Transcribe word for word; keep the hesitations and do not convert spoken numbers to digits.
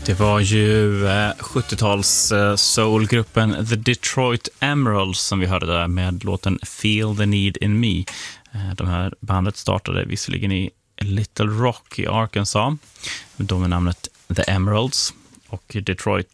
Det var ju eh, sjuttio-tals eh, soulgruppen The Detroit Emeralds som vi hörde där med låten Feel the Need in Me. Eh, de här bandet startade visserligen i Little Rock i Arkansas, då med namnet The Emeralds. Och Detroit